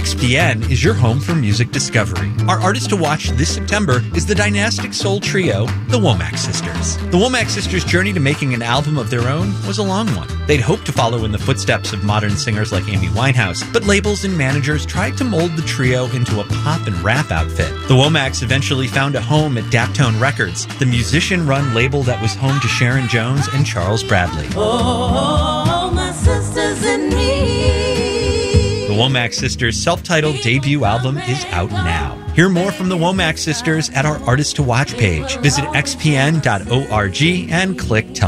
XPN is your home for music discovery. Our artist to watch this September is the dynastic soul trio, the Womack Sisters. The Womack Sisters' journey to making an album of their own was a long one. They'd hoped to follow in the footsteps of modern singers like Amy Winehouse, but labels and managers tried to mold the trio into a pop and rap outfit. The Womacks eventually found a home at Daptone Records, the musician-run label that was home to Sharon Jones and Charles Bradley. Oh, my sisters and me. The Womack Sisters' self-titled debut album is out now. Hear more from the Womack Sisters at our Artist to Watch page. Visit xpn.org and click Tell